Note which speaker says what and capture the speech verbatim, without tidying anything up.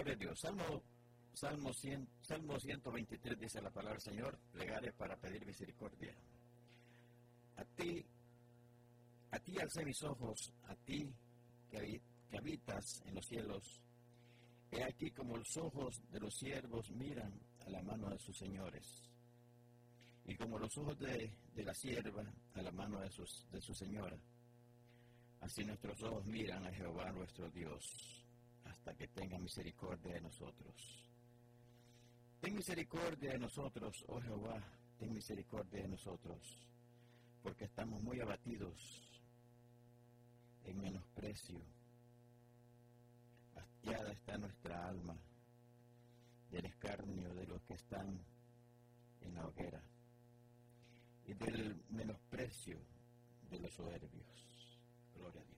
Speaker 1: Gloria a Dios. Salmo, Salmo, cien, Salmo ciento veintitrés dice la palabra del Señor, plegaria para pedir misericordia. A ti, a ti alcé mis ojos, a ti que, que habitas en los cielos. He aquí como los ojos de los siervos miran a la mano de sus señores, y como los ojos de, de la sierva a la mano de, sus, de su señora. Así nuestros ojos miran a Jehová nuestro Dios, hasta que tenga misericordia de nosotros. Ten misericordia de nosotros, oh Jehová, ten misericordia de nosotros, porque estamos muy abatidos en menosprecio. Hastiada está nuestra alma del escarnio de los que están en la hoguera y del menosprecio de los soberbios. Gloria a Dios.